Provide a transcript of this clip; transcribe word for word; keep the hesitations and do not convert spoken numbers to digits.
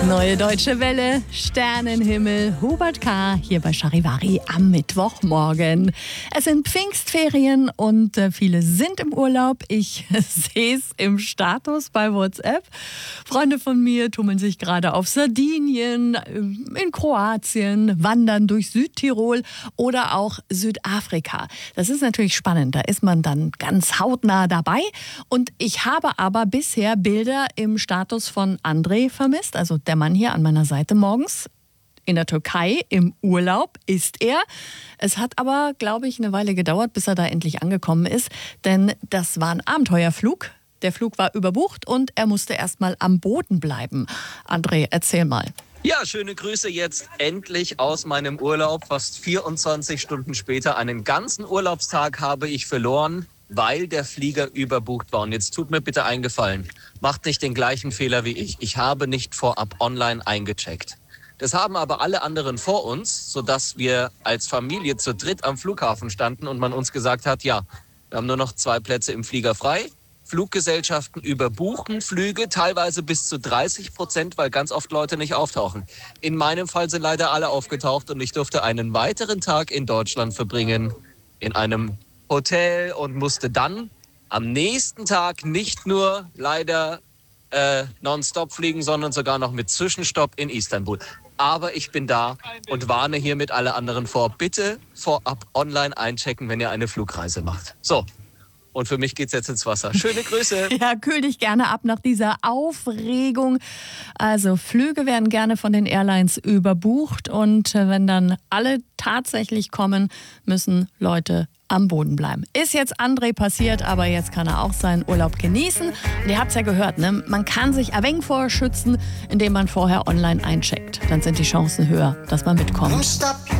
Neue Deutsche Welle, Sternenhimmel, Hubert K. hier bei Charivari am Mittwochmorgen. Es sind Pfingstferien und äh, viele sind im Urlaub. Ich sehe es im Status bei WhatsApp. Freunde von mir tummeln sich gerade auf Sardinien, in Kroatien, wandern durch Südtirol oder auch Südafrika. Das ist natürlich spannend, da ist man dann ganz hautnah dabei. Und ich habe aber bisher Bilder im Status von André vermisst, also der Mann hier an meiner Seite morgens. In der Türkei im Urlaub ist er. Es hat aber, glaube ich, eine Weile gedauert, bis er da endlich angekommen ist. Denn das war ein Abenteuerflug. Der Flug war überbucht und er musste erst mal am Boden bleiben. André, erzähl mal. Ja, schöne Grüße jetzt endlich aus meinem Urlaub. Fast vierundzwanzig Stunden später, einen ganzen Urlaubstag habe ich verloren, weil der Flieger überbucht war. Und jetzt tut mir bitte einen Gefallen. Macht nicht den gleichen Fehler wie ich. Ich habe nicht vorab online eingecheckt. Das haben aber alle anderen vor uns, sodass wir als Familie zu dritt am Flughafen standen und man uns gesagt hat, ja, wir haben nur noch zwei Plätze im Flieger frei. Fluggesellschaften überbuchen Flüge, teilweise bis zu dreißig Prozent, weil ganz oft Leute nicht auftauchen. In meinem Fall sind leider alle aufgetaucht und ich durfte einen weiteren Tag in Deutschland verbringen, in einem Hotel, und musste dann am nächsten Tag nicht nur leider äh, nonstop fliegen, sondern sogar noch mit Zwischenstopp in Istanbul. Aber ich bin da und warne hiermit alle anderen vor. Bitte vorab online einchecken, wenn ihr eine Flugreise macht. So. Und für mich geht's jetzt ins Wasser. Schöne Grüße. Ja, kühl dich gerne ab nach dieser Aufregung. Also Flüge werden gerne von den Airlines überbucht. Und wenn dann alle tatsächlich kommen, müssen Leute am Boden bleiben. Ist jetzt André passiert, aber jetzt kann er auch seinen Urlaub genießen. Und ihr habt es ja gehört, ne? Man kann sich ein wenig vorher schützen, indem man vorher online eincheckt. Dann sind die Chancen höher, dass man mitkommt.